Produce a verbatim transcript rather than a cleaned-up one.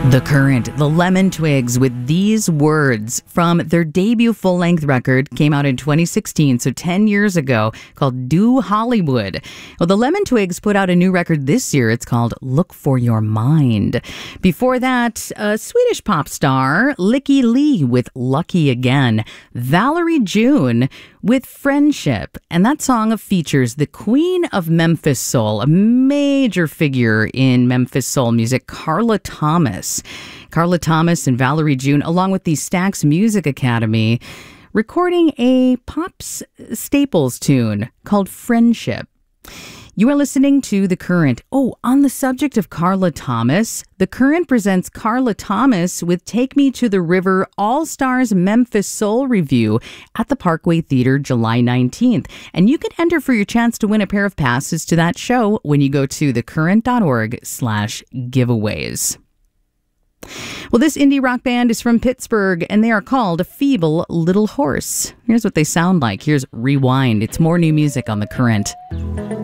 The Current, the Lemon Twigs, with these words from their debut full-length record, came out in twenty sixteen, so ten years ago, called Do Hollywood. Well, the Lemon Twigs put out a new record this year. It's called Look for Your Mind. Before that, a Swedish pop star, Lykke Li with Lucky Again. Valerie June with Friendship. And that song features the queen of Memphis Soul, a major figure in Memphis Soul music, Carla Thomas. Carla Thomas and Valerie June, along with the Stax Music Academy, recording a pop staples tune called Friendship. You are listening to The Current. Oh, on the subject of Carla Thomas, The Current presents Carla Thomas with Take Me to the River All-Stars Memphis Soul Review at the Parkway Theater July nineteenth. And you can enter for your chance to win a pair of passes to that show when you go to thecurrent.org slash giveaways. Well, this indie rock band is from Pittsburgh, and they are called A Feeble Little Horse. Here's what they sound like. Here's Rewind. It's more new music on The Current.